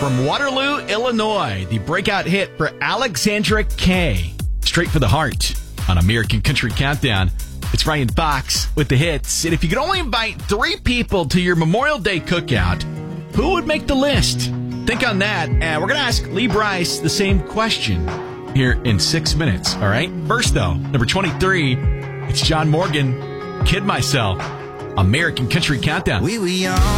from Waterloo, Illinois, the breakout hit for Alexandra Kay. Straight for the heart on American Country Countdown. It's Ryan Fox with the hits. And if you could only invite 3 people to your Memorial Day cookout, who would make the list? Think on that. And we're going to ask Lee Brice the same question here in 6 minutes. All right. First, though, number 23, it's John Morgan, Kid Myself, American Country Countdown. We were young.